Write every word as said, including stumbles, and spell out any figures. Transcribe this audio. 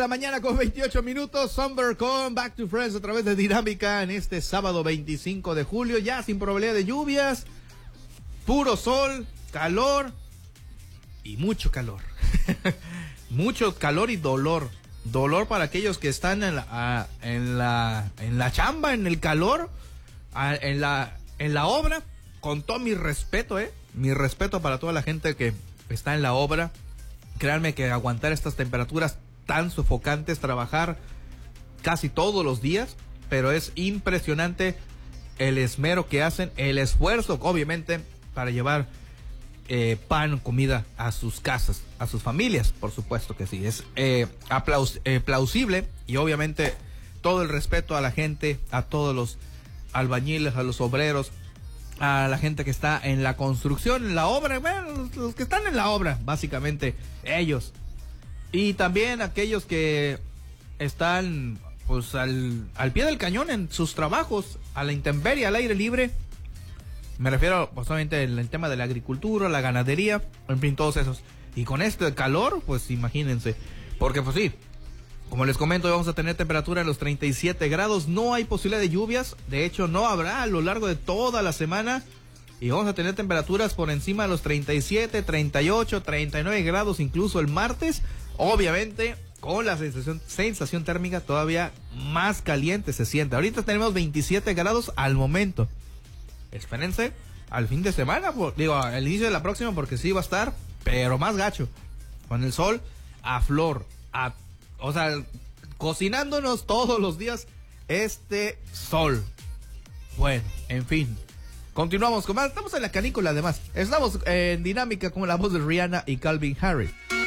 la mañana con veintiocho minutos. Somber con Back to Friends a través de Dinámica en este sábado veinticinco de julio. Ya sin probabilidad de lluvias. Puro sol, calor y mucho calor. Mucho calor y dolor. Dolor para aquellos que están en la, a, en la, en la chamba, en el calor, a, en la, en la obra. Con todo mi respeto, eh. Mi respeto para toda la gente que está en la obra. Créanme que aguantar estas temperaturas tan sofocantes, trabajar casi todos los días, pero es impresionante el esmero que hacen, el esfuerzo, obviamente, para llevar eh, pan, comida a sus casas, a sus familias, por supuesto que sí. Es eh, aplaus eh, plausible y obviamente todo el respeto a la gente, a todos los albañiles, a los obreros, a la gente que está en la construcción, en la obra, bueno, los, los que están en la obra, básicamente, ellos. Y también aquellos que están, pues, al, al pie del cañón en sus trabajos, a la intemperie, al aire libre. Me refiero, pues, obviamente, en el tema de la agricultura, la ganadería, en fin, todos esos. Y con este calor, pues, imagínense. Porque, pues, sí, como les comento, vamos a tener temperatura en los treinta y siete grados. No hay posibilidad de lluvias. De hecho, no habrá a lo largo de toda la semana. Y vamos a tener temperaturas por encima de los treinta y siete, treinta y ocho, treinta y nueve grados incluso el martes. Obviamente, con la sensación, sensación térmica todavía más caliente se siente. Ahorita tenemos veintisiete grados al momento. Espérense al fin de semana, por, digo, al inicio de la próxima, porque sí va a estar, pero más gacho. Con el sol a flor, a O sea, cocinándonos todos los días este sol. Bueno, en fin. Continuamos con más. Estamos en la canícula además. Estamos en Dinámica con la voz de Rihanna y Calvin Harris.